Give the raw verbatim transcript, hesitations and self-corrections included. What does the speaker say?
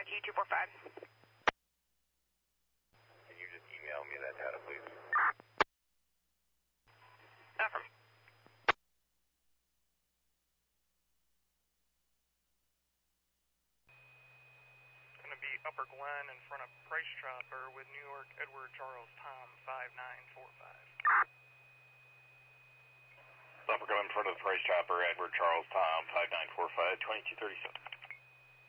Q two four five. Can you just email me that data, please? Affirm. Going to be Upper Glen in front of Price Chopper with New York Edward Charles Tom five nine four five. Upper Glen in front of the Price Chopper, Edward Charles Tom five nine four five, twenty-two thirty-seven.